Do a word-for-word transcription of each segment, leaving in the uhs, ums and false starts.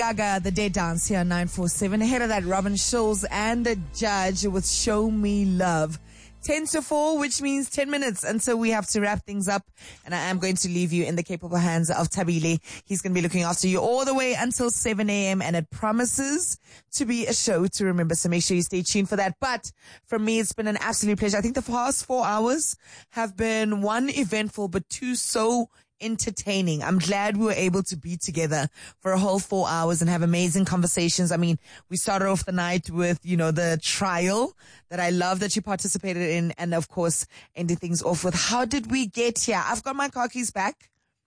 Gaga, the Dead Dance here on nine four seven. Ahead of that, Robin Schulz and the Judge with Show Me Love. ten to four, which means ten minutes until we have to wrap things up. And I am going to leave you in the capable hands of Tabile. He's going to be looking after you all the way until seven a.m. and it promises to be a show to remember. So make sure you stay tuned for that. But for me, it's been an absolute pleasure. I think the past four hours have been one eventful, but two so entertaining. I'm glad we were able to be together for a whole four hours and have amazing conversations. I mean, we started off the night with, you know, the trial that I love that you participated in. And of course, ending things off with, how did we get here? I've got my car keys back.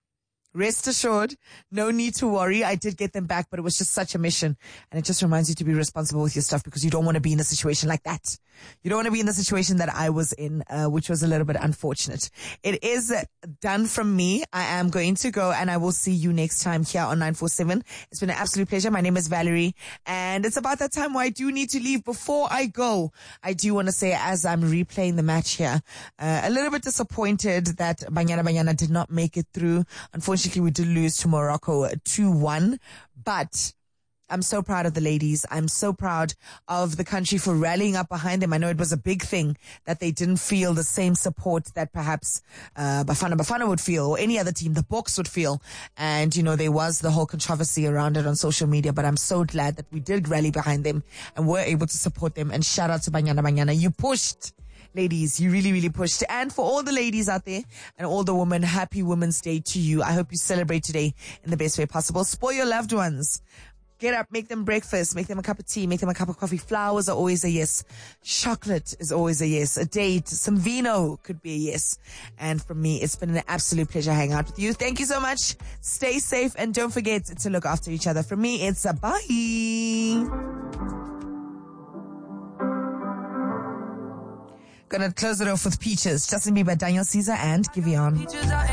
Rest assured, no need to worry. I did get them back, but it was just such a mission. And it just reminds you to be responsible with your stuff because you don't want to be in a situation like that. You don't want to be in the situation that I was in, uh, which was a little bit unfortunate. It is uh, done from me. I am going to go and I will see you next time here on nine four seven. It's been an absolute pleasure. My name is Valerie and it's about that time where I do need to leave. Before I go, I do want to say as I'm replaying the match here, uh, a little bit disappointed that Banyana Banyana did not make it through. Unfortunately, we did lose to Morocco two one, but I'm so proud of the ladies. I'm so proud of the country for rallying up behind them. I know it was a big thing that they didn't feel the same support that perhaps uh, Bafana Bafana would feel or any other team, the Boks would feel. And, you know, there was the whole controversy around it on social media, but I'm so glad that we did rally behind them and were able to support them. And shout out to Banyana Banyana. You pushed. Ladies, you really, really pushed. And for all the ladies out there and all the women, happy Women's Day to you. I hope you celebrate today in the best way possible. Spoil your loved ones. Get up, make them breakfast, make them a cup of tea, make them a cup of coffee. Flowers are always a yes. Chocolate is always a yes. A date, some vino could be a yes. And for me, it's been an absolute pleasure hanging out with you. Thank you so much. Stay safe and don't forget to look after each other. For me, it's a bye. Gonna close it off with Peaches, Justin Bieber, Daniel Caesar, and Giveon.